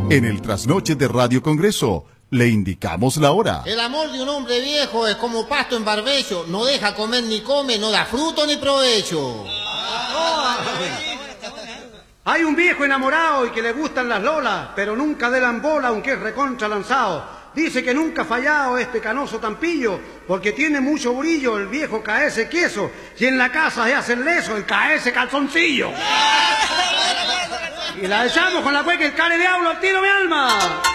En el trasnoche de Radio Congreso le indicamos la hora. El amor de un hombre viejo es como pasto en barbecho, no deja comer ni come, no da fruto ni provecho. Hay un viejo enamorado y que le gustan las lolas, pero nunca de la bola aunque es recontra lanzado. Dice que nunca ha fallado este canoso tampillo, porque tiene mucho brillo el viejo caese queso, y en la casa se hace el leso el caese calzoncillo. Y la echamos con la cueca el care diablo al tiro mi alma.